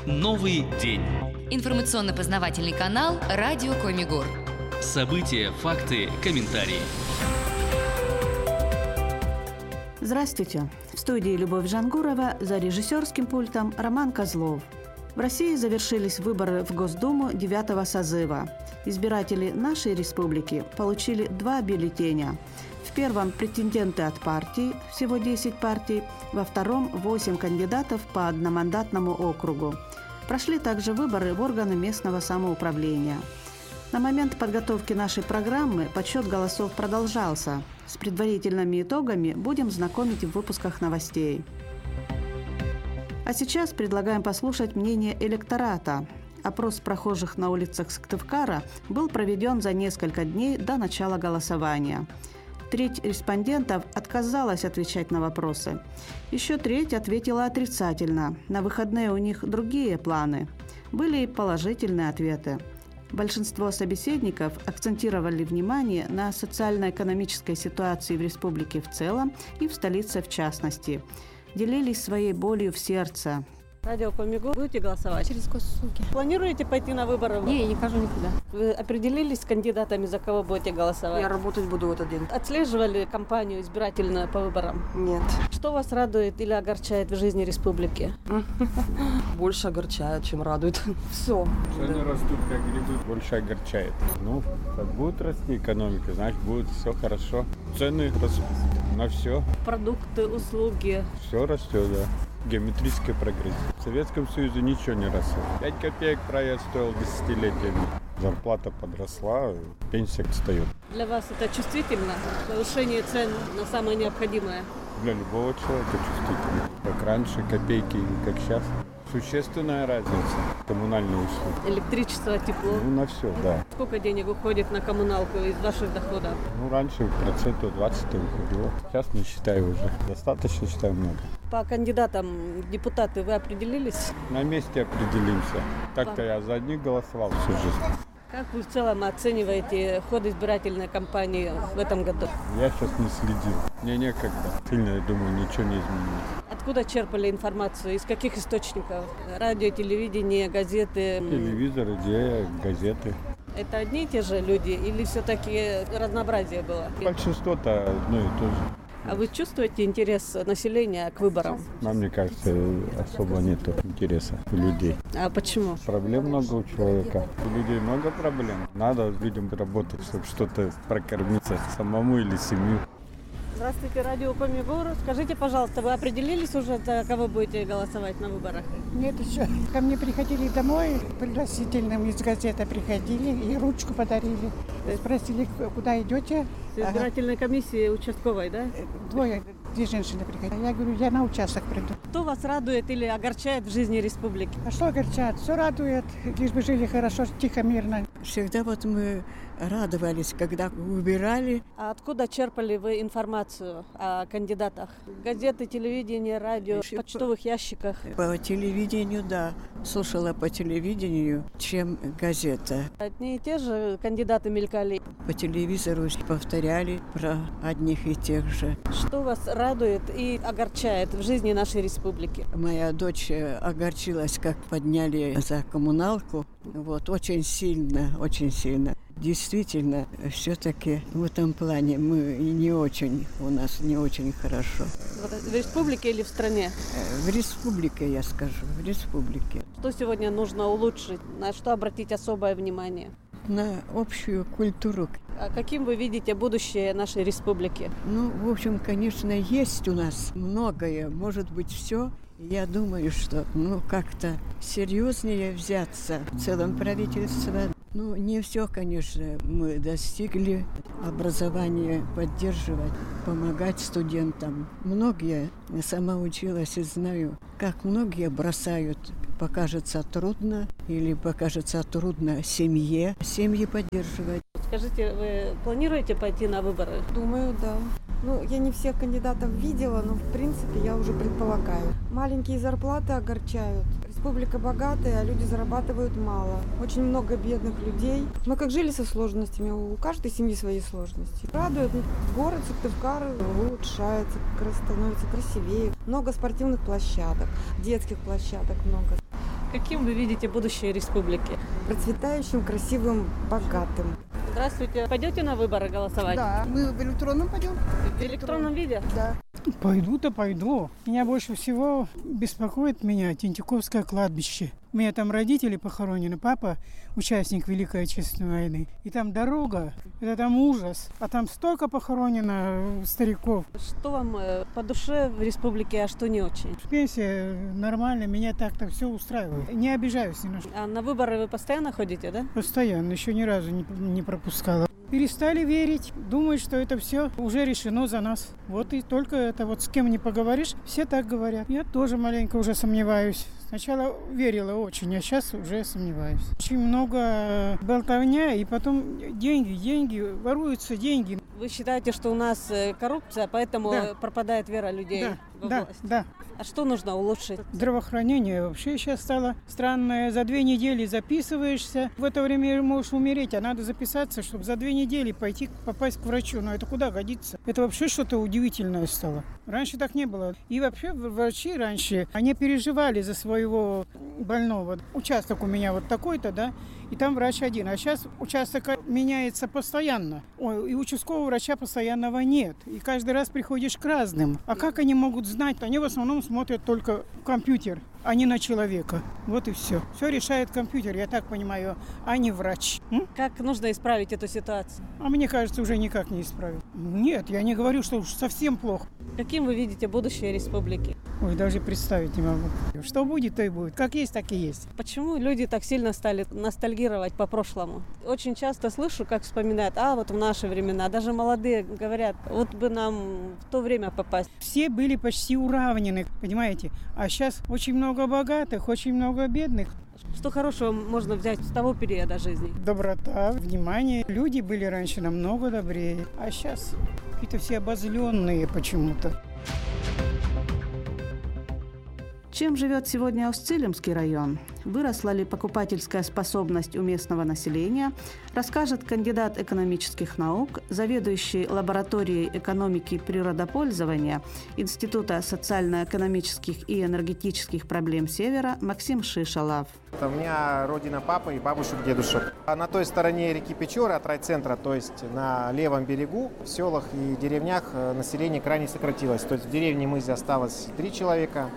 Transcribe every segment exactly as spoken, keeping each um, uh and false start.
Новый день. Информационно-познавательный канал «Радио Комигор». События, факты, комментарии. Здравствуйте. В студии Любовь Жангурова, за режиссерским пультом Роман Козлов. В России завершились выборы в Госдуму девятого созыва. Избиратели нашей республики получили два бюллетеня. В первом претенденты от партий, всего десять партий, во втором восемь кандидатов по одномандатному округу. Прошли также выборы в органы местного самоуправления. На момент подготовки нашей программы подсчет голосов продолжался. С предварительными итогами будем знакомить в выпусках новостей. А сейчас предлагаем послушать мнение электората. Опрос прохожих на улицах Сыктывкара был проведен за несколько дней до начала голосования. Треть респондентов отказалась отвечать на вопросы. Еще треть ответила отрицательно. На выходные у них другие планы. Были и положительные ответы. Большинство собеседников акцентировали внимание на социально-экономической ситуации в республике в целом и в столице в частности. Делились своей болью в сердце. Радио Комигор. Будете голосовать? Через госуслуги. Планируете пойти на выборы? Не, я не хожу никуда. Вы определились с кандидатами, за кого будете голосовать? Я работать буду в этот день. Отслеживали кампанию избирательную по выборам? Нет. Что вас радует или огорчает в жизни республики? Больше огорчает, чем радует. Все. Цены растут, как грибы. Больше огорчает. Ну, как будет расти экономика, значит, будет все хорошо. Цены растут на все. Продукты, услуги. Все растет, да. Геометрический прогресс. В Советском Союзе ничего не росло. пять копеек проезд стоил десятилетиями. Зарплата подросла, пенсия отстает. Для вас это чувствительно? Повышение цен на самое необходимое? Для любого человека чувствительно. Как раньше, копейки, как сейчас. Существенная разница. Коммунальные услуги. Электричество, тепло? Ну, на все, да. Сколько денег уходит на коммуналку из ваших доходов? Ну, раньше процентов двадцать уходило. Сейчас не считаю уже. Достаточно, считаю, много. По кандидатам в депутаты вы определились? На месте определимся. Так-то я за одних голосовал всю жизнь. Как вы в целом оцениваете ход избирательной кампании в этом году? Я сейчас не следил. Мне некогда. Сильно, я думаю, ничего не изменилось. Откуда черпали информацию? Из каких источников? Радио, телевидение, газеты? Телевизор, идея, газеты. Это одни и те же люди или все-таки разнообразие было? Большинство-то одно и то же. А вы чувствуете интерес населения к выборам? Нам, мне кажется, особо нет интереса у людей. А почему? Проблем много у человека. У людей много проблем. Надо людям работать, чтобы что-то прокормиться самому или семью. Здравствуйте, радио Комигор. Скажите, пожалуйста, вы определились уже, за кого будете голосовать на выборах? Нет, еще. Ко мне приходили домой, пригласительным из газеты приходили и ручку подарили. Спросили, куда идете? С избирательной комиссии участковой, да? Двое, две женщины приходили. Я говорю, я на участок приду. Что вас радует или огорчает в жизни республики? А что огорчает? Все радует, лишь бы жили хорошо, тихо, мирно. Всегда вот мы радовались, когда выбирали. А откуда черпали вы информацию о кандидатах? Газеты, телевидение, радио, в почтовых ящиках? По телевидению, да. Слушала по телевидению, чем газета. Одни и те же кандидаты мелькали? По телевизору повторяли про одних и тех же. Что вас радует и огорчает в жизни нашей республики? Моя дочь огорчилась, как подняли за коммуналку. Вот, очень сильно, очень сильно. Действительно, все-таки в этом плане мы не очень, у нас не очень хорошо. В республике или в стране? В республике, я скажу, в республике. Что сегодня нужно улучшить? На что обратить особое внимание? На общую культуру. А каким вы видите будущее нашей республики? Ну, в общем, конечно, есть у нас многое, может быть, все. Я думаю, что ну как-то серьезнее взяться в целом правительство. Ну, не все, конечно, мы достигли. Образование поддерживать, помогать студентам. Многие, я сама училась и знаю, как многие бросают, покажется трудно или покажется трудно семье, семьи поддерживать. Скажите, вы планируете пойти на выборы? Думаю, да. Ну, я не всех кандидатов видела, но, в принципе, я уже предполагаю. Маленькие зарплаты огорчают. Республика богатая, а люди зарабатывают мало. Очень много бедных людей. Мы как жили со сложностями, у каждой семьи свои сложности. Радует, город Сыктывкар улучшается, как раз становится красивее. Много спортивных площадок, детских площадок много. Каким вы видите будущее республики? Процветающим, красивым, богатым. Здравствуйте. Пойдете на выборы голосовать? Да, мы в электронном пойдем. В электронном виде? Да. Пойду-то пойду. Меня больше всего беспокоит меня Тентьяковское кладбище. У меня там родители похоронены, папа участник Великой Отечественной войны. И там дорога, это там ужас. А там столько похоронено стариков. Что вам по душе в республике, а что не очень? Пенсия нормально, меня так-то все устраивает. Не обижаюсь ни на что. А на выборы вы постоянно ходите, да? Постоянно, еще ни разу не, не пропускала. Перестали верить, думают, что это все уже решено за нас. Вот и только это, вот с кем не поговоришь, все так говорят. Я тоже маленько уже сомневаюсь. Сначала верила очень, а сейчас уже сомневаюсь. Очень много болтовня, и потом деньги, деньги, воруются деньги. Вы считаете, что у нас коррупция, поэтому да. пропадает вера людей да, во да, власть? Да. А что нужно улучшить? Здравоохранение вообще сейчас стало странное. За две недели записываешься, в это время можешь умереть, а надо записаться, чтобы за две недели пойти попасть к врачу. Но это куда годится? Это вообще что-то удивительное стало. Раньше так не было. И вообще врачи раньше, они переживали за своего больного. Участок у меня вот такой-то, да, и там врач один. А сейчас участок меняется постоянно. Ой, и участкового врача постоянного нет. И каждый раз приходишь к разным. А как они могут знать? Они в основном смотрят только в компьютер, а не на человека. Вот и все. Все решает компьютер, я так понимаю, а не врач. М? Как нужно исправить эту ситуацию? А мне кажется, уже никак не исправить. Нет, я не говорю, что уж совсем плохо. Каким вы видите будущее республики? Ой, даже представить не могу. Что будет, то и будет. Как есть, так и есть. Почему люди так сильно стали ностальгировать по прошлому? Очень часто слышу, как вспоминают, а вот в наши времена, даже молодые говорят, вот бы нам в то время попасть. Все были почти уравнены, понимаете? А сейчас очень много богатых, очень много бедных. Что хорошего можно взять с того периода жизни? Доброта, внимание. Люди были раньше намного добрее, а сейчас какие-то все обозленные почему-то. Чем живет сегодня Устилимский район? Выросла ли покупательская способность у местного населения? Расскажет кандидат экономических наук, заведующий лабораторией экономики природопользования Института социально-экономических и энергетических проблем Севера Максим Шишалов. У меня родина папы и бабушек, дедушек. А на той стороне реки Печоры от райцентра, то есть на левом берегу, в селах и деревнях население крайне сократилось. То есть в деревне Мызе осталось три человека.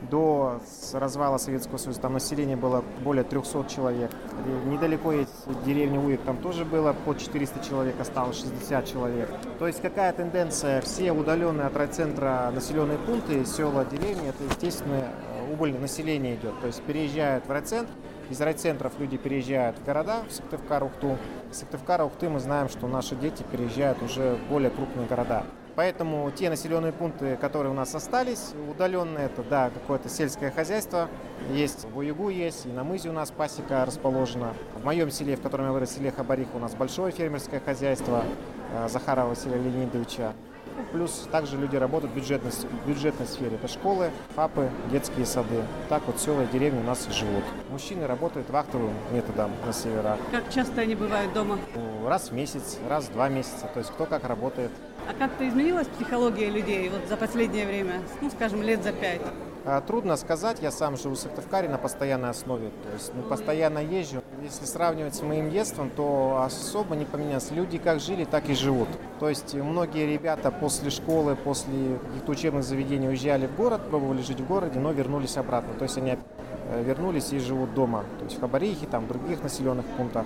До развала Советского Союза там население было более трехсот человек. И недалеко есть деревня Уик, там тоже было по четыреста человек, осталось шестьдесят человек. То есть какая тенденция? Все удаленные от райцентра населенные пункты, села, деревни, это естественно убыль населения идет. То есть переезжают в райцентр, из райцентров люди переезжают в города, в Сыктывкар, Ухту. Из Сыктывкара, Ухты мы знаем, что наши дети переезжают уже в более крупные города. Поэтому те населенные пункты, которые у нас остались, удаленные, это, да, какое-то сельское хозяйство. Есть в Уюгу, есть, и на Мызе у нас пасека расположена. В моем селе, в котором я вырос, в селе Хабариха, у нас большое фермерское хозяйство Захарова Василия Леонидовича. Плюс также люди работают в бюджетной, в бюджетной сфере. Это школы, ФАПы, детские сады. Так вот села и деревни у нас и живут. Мужчины работают вахтовым методом на северах. Как часто они бывают дома? Раз в месяц, раз в два месяца. То есть кто как работает. А как-то изменилась психология людей вот за последнее время? Ну, скажем, лет за пять. Трудно сказать, я сам живу в Сыктывкаре на постоянной основе, то есть ну, постоянно езжу. Если сравнивать с моим детством, то особо не поменялось. Люди как жили, так и живут. То есть многие ребята после школы, после каких-то учебных заведений уезжали в город, пробовали жить в городе, но вернулись обратно. То есть они вернулись и живут дома, то есть в Хабарихе, там, в других населенных пунктах.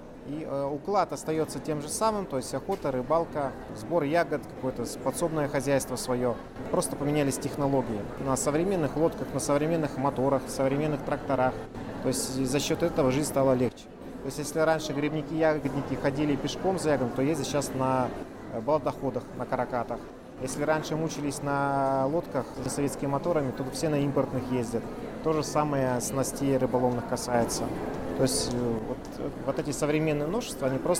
И э, уклад остается тем же самым, то есть охота, рыбалка, сбор ягод, какое-то подсобное хозяйство свое. Просто поменялись технологии. На современных лодках, на современных моторах, современных тракторах. То есть за счет этого жизнь стала легче. То есть если раньше грибники, ягодники ходили пешком за ягодом, то ездят сейчас на болотоходах, на каракатах. Если раньше мучились на лодках с советскими моторами, то все на импортных ездят. То же самое снастей рыболовных касается. То есть вот, вот эти современные новшества, они просто